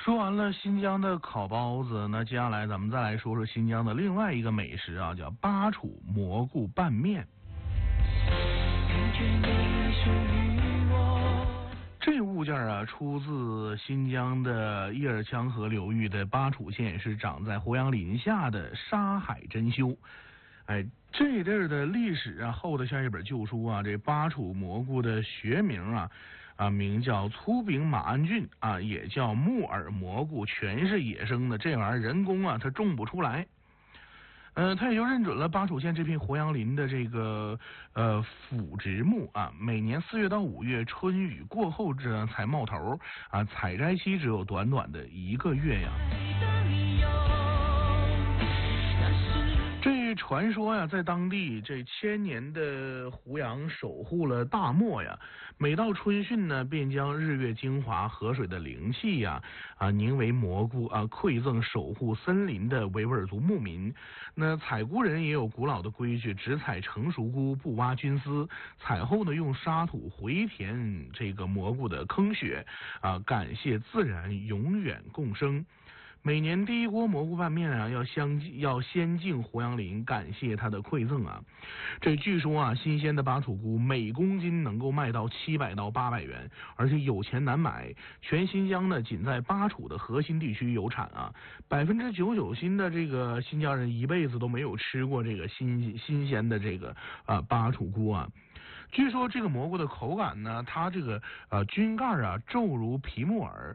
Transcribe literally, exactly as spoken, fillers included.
说完了新疆的烤包子，那接下来咱们再来说说新疆的另外一个美食啊，叫巴楚蘑菇拌面。这物件啊，出自新疆的叶尔羌河流域的巴楚县，是长在胡杨林下的沙海珍馐。哎，这地儿的历史啊，厚得像一本旧书啊。这巴楚蘑菇的学名啊，啊名叫粗柄马鞍菌啊，也叫木耳蘑菇，全是野生的。这玩意儿人工啊，它种不出来。呃，他也就认准了巴楚县这片胡杨林的这个呃腐殖木啊，每年四月到五月春雨过后这才冒头啊，采摘期只有短短的一个月呀。这传说呀，在当地这千年的胡杨守护了大漠呀。每到春汛呢，便将日月精华、河水的灵气呀啊凝为蘑菇啊，馈赠守护森林的维吾尔族牧民。那采菇人也有古老的规矩，只采成熟菇，不挖菌丝。采后呢，用沙土回填这个蘑菇的坑穴啊，感谢自然永远共生。每年第一锅蘑菇拌面啊，要相要先敬胡杨林，感谢他的馈赠啊。这据说啊，新鲜的巴楚菇每公斤能够卖到七百到八百元，而且有钱难买。全新疆呢，仅在巴楚的核心地区有产啊。百分之九九新的这个新疆人一辈子都没有吃过这个新新鲜的这个啊巴楚菇啊。据说这个蘑菇的口感呢，它这个呃菌盖啊皱如皮木耳。